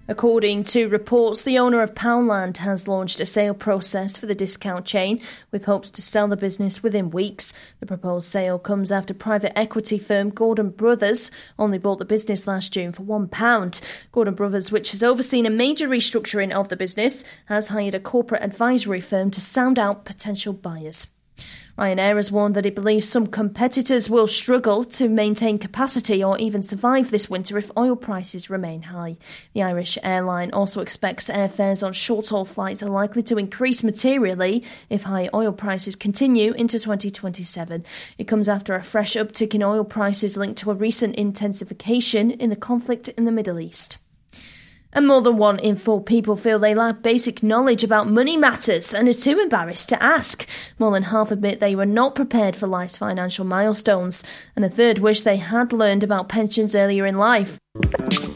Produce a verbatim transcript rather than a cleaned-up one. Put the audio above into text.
According to reports, the owner of Poundland has launched a sale process for the discount chain with hopes to sell the business within weeks. The proposed sale comes after private equity firm Gordon Brothers only bought the business last June for one pound. Gordon Brothers, which has overseen a major restructuring of the business, has hired a corporate advisory firm to sound out potential buyers. Ryanair has warned that it believes some competitors will struggle to maintain capacity or even survive this winter if oil prices remain high. The Irish airline also expects airfares on short-haul flights are likely to increase materially if high oil prices continue into twenty twenty-seven. It comes after a fresh uptick in oil prices linked to a recent intensification in the conflict in the Middle East. And more than one in four people feel they lack basic knowledge about money matters and are too embarrassed to ask. More than half admit they were not prepared for life's financial milestones, and a third wish they had learned about pensions earlier in life.